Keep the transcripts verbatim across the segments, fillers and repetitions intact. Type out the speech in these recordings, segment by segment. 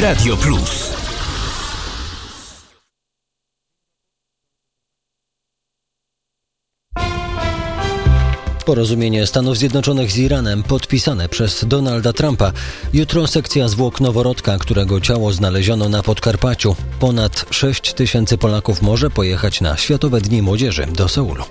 Radio Plus. Porozumienie Stanów Zjednoczonych z Iranem podpisane przez Donalda Trumpa. Jutro sekcja zwłok noworodka, którego ciało znaleziono na Podkarpaciu. Ponad sześć tysięcy Polaków może pojechać na Światowe Dni Młodzieży do Seulu.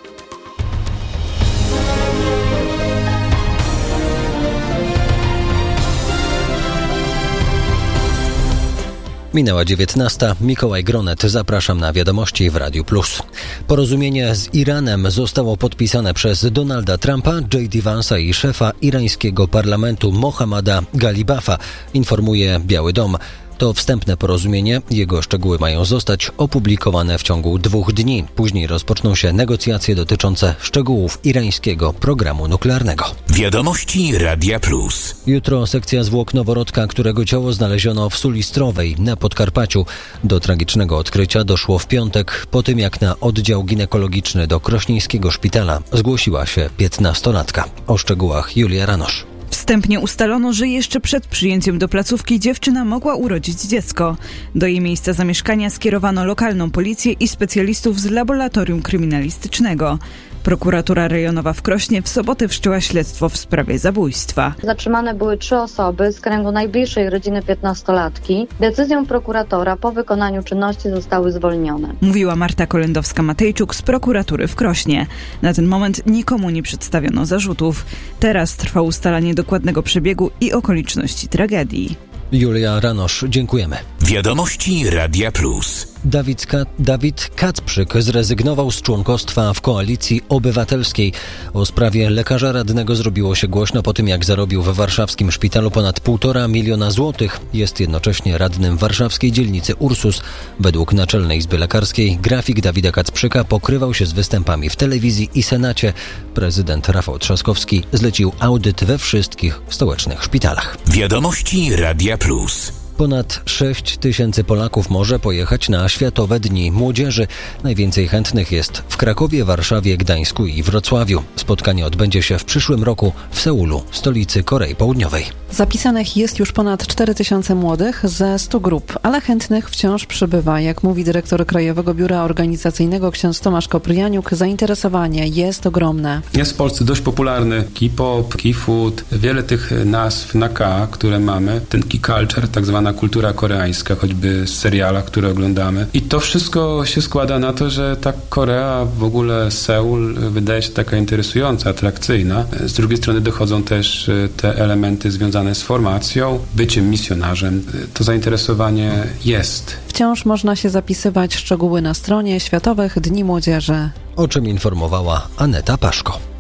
Minęła dziewiętnasta. Mikołaj Gronet. Zapraszam na wiadomości w Radiu Plus. Porozumienie z Iranem zostało podpisane przez Donalda Trumpa, J D Vance'a i szefa irańskiego parlamentu Mohammada Ghalibafa, informuje Biały Dom. To wstępne porozumienie. Jego szczegóły mają zostać opublikowane w ciągu dwóch dni. Później rozpoczną się negocjacje dotyczące szczegółów irańskiego programu nuklearnego. Wiadomości Radia Plus. Jutro sekcja zwłok noworodka, którego ciało znaleziono w Sulistrowej na Podkarpaciu. Do tragicznego odkrycia doszło w piątek, po tym jak na oddział ginekologiczny do krośnieńskiego szpitala zgłosiła się piętnastolatka. O szczegółach Julia Ranosz. Wstępnie ustalono, że jeszcze przed przyjęciem do placówki dziewczyna mogła urodzić dziecko. Do jej miejsca zamieszkania skierowano lokalną policję i specjalistów z laboratorium kryminalistycznego. Prokuratura rejonowa w Krośnie w sobotę wszczęła śledztwo w sprawie zabójstwa. Zatrzymane były trzy osoby z kręgu najbliższej rodziny piętnastolatki. Decyzją prokuratora po wykonaniu czynności zostały zwolnione. Mówiła Marta Kolendowska-Matejczuk z prokuratury w Krośnie. Na ten moment nikomu nie przedstawiono zarzutów. Teraz trwa ustalanie dokładnego przebiegu i okoliczności tragedii. Julia Ranosz, dziękujemy. Wiadomości Radia Plus. Dawid, Ka- Dawid Kacprzyk zrezygnował z członkostwa w Koalicji Obywatelskiej. O sprawie lekarza radnego zrobiło się głośno po tym, jak zarobił w warszawskim szpitalu ponad półtora miliona złotych. Jest jednocześnie radnym warszawskiej dzielnicy Ursus. Według Naczelnej Izby Lekarskiej grafik Dawida Kacprzyka pokrywał się z występami w telewizji i Senacie. Prezydent Rafał Trzaskowski zlecił audyt we wszystkich stołecznych szpitalach. Wiadomości Radia Plus. Ponad sześć tysięcy Polaków może pojechać na Światowe Dni Młodzieży. Najwięcej chętnych jest w Krakowie, Warszawie, Gdańsku i Wrocławiu. Spotkanie odbędzie się w przyszłym roku w Seulu, stolicy Korei Południowej. Zapisanych jest już ponad cztery tysiące młodych ze stu grup, ale chętnych wciąż przybywa. Jak mówi dyrektor Krajowego Biura Organizacyjnego ksiądz Tomasz Kopryjaniuk, zainteresowanie jest ogromne. Jest w Polsce dość popularny K-pop, K-food, wiele tych nazw na K, które mamy. Ten K-culture, tak zwana kultura koreańska, choćby z serialach, które oglądamy. I to wszystko się składa na to, że ta Korea, w ogóle Seul, wydaje się taka interesująca, atrakcyjna. Z drugiej strony dochodzą też te elementy związane z formacją, byciem misjonarzem. To zainteresowanie jest. Wciąż można się zapisywać. Szczegóły na stronie Światowych Dni Młodzieży. O czym informowała Aneta Paszko.